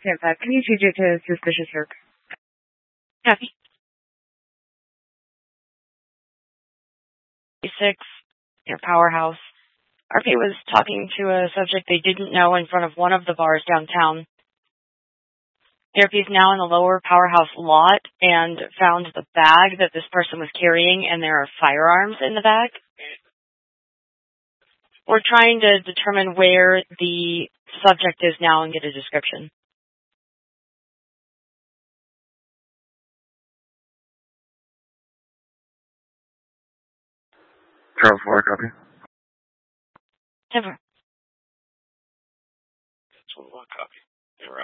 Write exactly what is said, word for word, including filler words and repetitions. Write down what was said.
ten five, can you change it to suspicious work? Copy. Six, near Powerhouse. R P was talking to a subject they didn't know in front of one of the bars downtown. R P is now in the lower Powerhouse lot and found the bag that this person was carrying, and there are firearms in the bag. We're trying to determine where the subject is now and get a description. Charles four, copy. Never. Charles one, copy.